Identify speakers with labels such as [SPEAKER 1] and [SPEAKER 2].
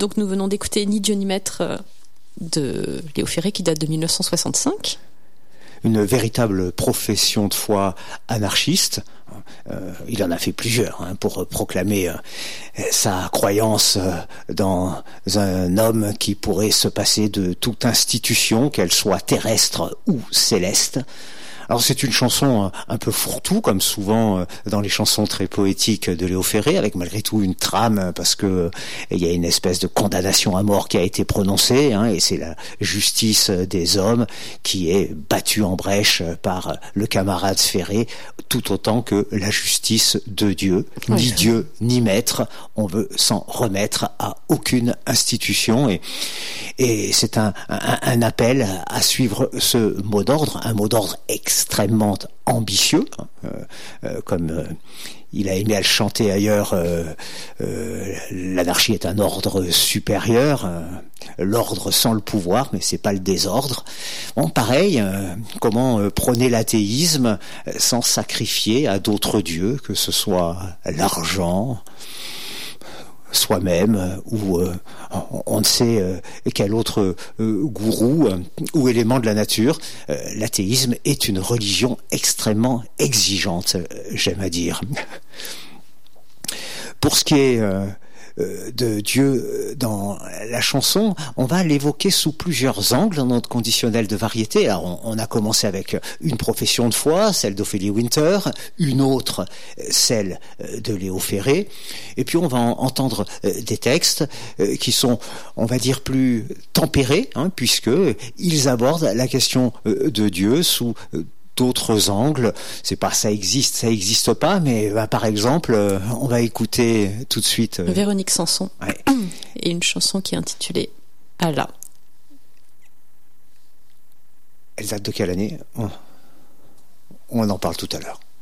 [SPEAKER 1] Donc nous venons d'écouter Ni Dieu ni maître de Léo Ferré qui date de 1965.
[SPEAKER 2] Une véritable profession de foi anarchiste. Il en a fait plusieurs pour proclamer sa croyance dans un homme qui pourrait se passer de toute institution, qu'elle soit terrestre ou céleste. Alors c'est une chanson un peu fourre-tout, comme souvent dans les chansons très poétiques de Léo Ferré, avec malgré tout une trame, parce que il y a une espèce de condamnation à mort qui a été prononcée, et c'est la justice des hommes qui est battue en brèche par le camarade Ferré, tout autant que la justice de Dieu. Oui. Ni Dieu ni maître, on veut s'en remettre à aucune institution, et c'est un appel à suivre ce mot d'ordre, un mot d'ordre extrêmement ambitieux, comme il a aimé à le chanter ailleurs, l'anarchie est un ordre supérieur, l'ordre sans le pouvoir, mais c'est pas le désordre. Bon, pareil, comment prôner l'athéisme sans sacrifier à d'autres dieux, que ce soit l'argent, soi-même, ou on ne sait quel autre gourou ou élément de la nature. L'athéisme est une religion extrêmement exigeante, j'aime à dire. Pour ce qui est de Dieu dans la chanson, on va l'évoquer sous plusieurs angles dans notre conditionnel de variété. Alors on a commencé avec une profession de foi, celle d'Ophélie Winter, une autre, celle de Léo Ferré, et puis on va entendre des textes qui sont, on va dire, plus tempérés, puisque ils abordent la question de Dieu sous d'autres angles. C'est pas ça existe pas, mais par exemple, on va écouter tout de suite
[SPEAKER 1] Véronique Sanson, ouais. Et une chanson qui est intitulée Allah.
[SPEAKER 2] Elle date de quelle année ? On en parle tout à l'heure.